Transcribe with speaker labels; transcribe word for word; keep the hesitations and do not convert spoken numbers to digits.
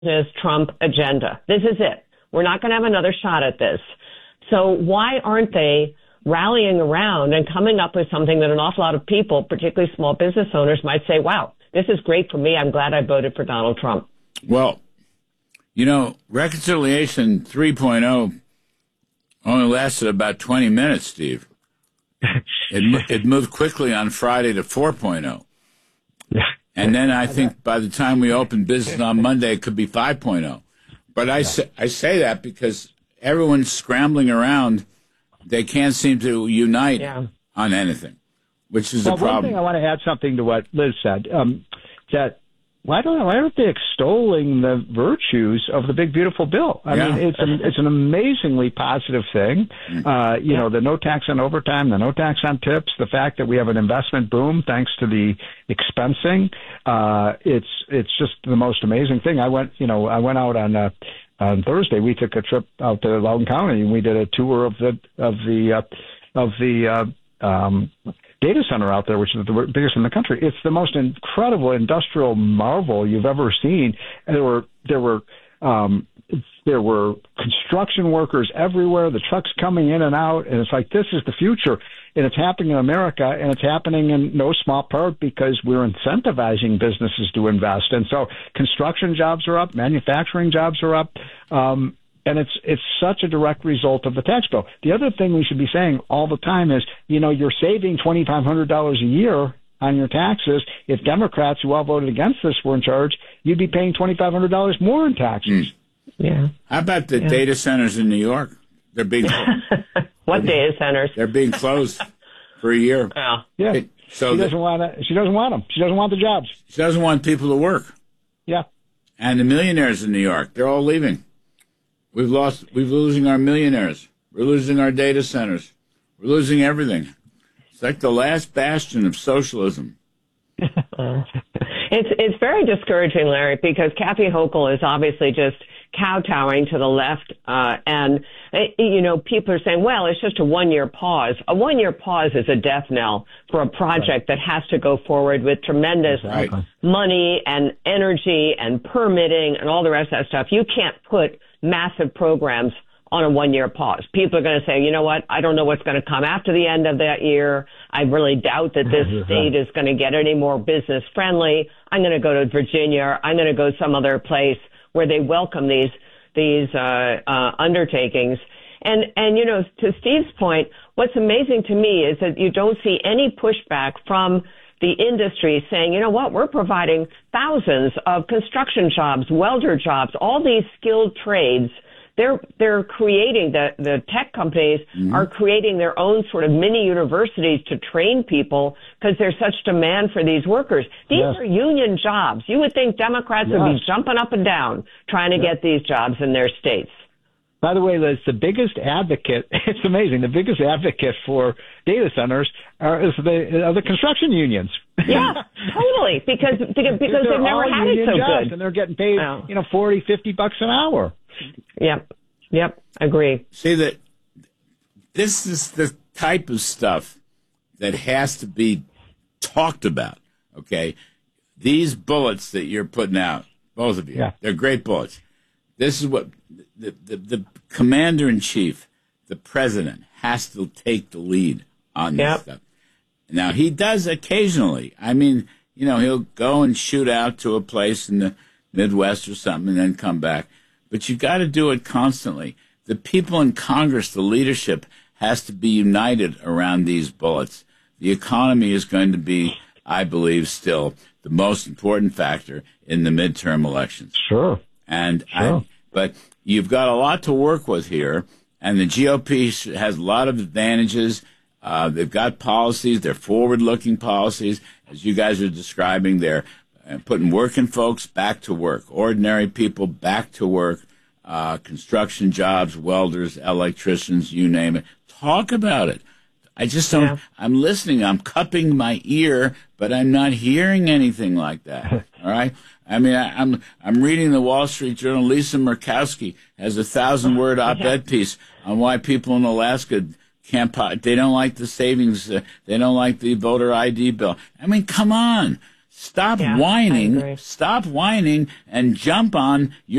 Speaker 1: this Trump agenda. This is it. We're not going to have another shot at this. So why aren't they rallying around and coming up with something that an awful lot of people, particularly small business owners, might say, wow, this is great for me. I'm glad I voted for Donald Trump.
Speaker 2: Well, you know, Reconciliation three point oh only lasted about twenty minutes, Steve. It, it moved quickly on Friday to four point oh. And then I think by the time we open business on Monday, it could be five point oh. But I say, I say that because everyone's scrambling around. They can't seem to unite yeah. on anything, which is
Speaker 3: well,
Speaker 2: a problem.
Speaker 3: One thing I want to add something to what Liz said, um, that why don't why aren't they extolling the virtues of the big beautiful bill? I yeah. mean, it's an it's an amazingly positive thing. Uh, you yeah. know, the no tax on overtime, the no tax on tips, the fact that we have an investment boom thanks to the expensing. Uh, it's it's just the most amazing thing. I went, you know, I went out on uh, on Thursday. We took a trip out to Loudoun County and we did a tour of the of the uh, of the uh, um, data center out there, which is the biggest in the country. It's the most incredible industrial marvel you've ever seen. And there were there were um, there were construction workers everywhere. The trucks coming in and out, and it's like this is the future. And it's happening in America, and it's happening in no small part because we're incentivizing businesses to invest. And so construction jobs are up, manufacturing jobs are up. Um, And it's it's such a direct result of the tax bill. The other thing we should be saying all the time is, you know, you're saving twenty-five hundred dollars a year on your taxes. If Democrats who all voted against this were in charge, you'd be paying twenty-five hundred dollars more in taxes.
Speaker 2: Mm.
Speaker 1: Yeah.
Speaker 2: How about the yeah. data centers in New York? They're being
Speaker 1: what data centers?
Speaker 2: They're being closed for a year.
Speaker 1: Yeah.
Speaker 3: Yeah.
Speaker 2: It, so
Speaker 3: she doesn't
Speaker 2: the,
Speaker 3: want to, She doesn't want them. She doesn't want the jobs.
Speaker 2: She doesn't want people to work.
Speaker 3: Yeah.
Speaker 2: And the millionaires in New York, they're all leaving. We've lost, we're losing our millionaires. We're losing our data centers. We're losing everything. It's like the last bastion of socialism.
Speaker 1: it's it's very discouraging, Larry, because Kathy Hochul is obviously just kowtowing to the left. Uh, and, you know, people are saying, well, it's just a one-year pause. A one-year pause is a death knell for a project right. that has to go forward with tremendous
Speaker 2: right.
Speaker 1: money and energy and permitting and all the rest of that stuff. You can't put massive programs on a one-year pause. People are going to say, you know what, I don't know what's going to come after the end of that year. I really doubt that this state is going to get any more business-friendly. I'm going to go to Virginia. I'm going to go some other place where they welcome these these uh, uh, undertakings. And, and, you know, to Steve's point, what's amazing to me is that you don't see any pushback from the industry saying, you know what, we're providing thousands of construction jobs, welder jobs, all these skilled trades. They're they're creating, the, the tech companies mm-hmm. are creating their own sort of mini universities to train people because there's such demand for these workers. These yes. are union jobs. You would think Democrats yes. would be jumping up and down trying to yes. get these jobs in their states.
Speaker 3: By the way, Liz, the biggest advocate, it's amazing, the biggest advocate for data centers are is the, are the construction unions.
Speaker 1: Yeah, totally, because because, because they've never had it so
Speaker 3: jobs,
Speaker 1: good.
Speaker 3: And they're getting paid, oh. you know, forty, fifty bucks an hour.
Speaker 1: Yep, yep, agree.
Speaker 2: See, that this is the type of stuff that has to be talked about, okay? These bullets that you're putting out, both of you, yeah. they're great bullets. This is what the, the, the commander-in-chief, the president, has to take the lead on this
Speaker 1: yep.
Speaker 2: stuff. Now, he does occasionally. I mean, you know, he'll go and shoot out to a place in the Midwest or something and then come back. But you got to do it constantly. The people in Congress, the leadership, has to be united around these bullets. The economy is going to be, I believe, still the most important factor in the midterm elections.
Speaker 3: Sure.
Speaker 2: And
Speaker 3: sure.
Speaker 2: I, but you've got a lot to work with here, and the G O P has a lot of advantages. Uh, they've got policies. They're forward-looking policies. As you guys are describing, they're putting working folks back to work, ordinary people back to work, uh, construction jobs, welders, electricians, you name it. Talk about it. I just don't, yeah. I'm listening. I'm cupping my ear, but I'm not hearing anything like that. All right? I mean, I, I'm I'm reading the Wall Street Journal. Lisa Murkowski has a thousand-word op-ed piece on why people in Alaska can't, they don't like the savings, uh, they don't like the voter I D bill. I mean, come on. Stop
Speaker 1: Yeah, I
Speaker 2: whining.
Speaker 1: agree.
Speaker 2: Stop whining and jump on your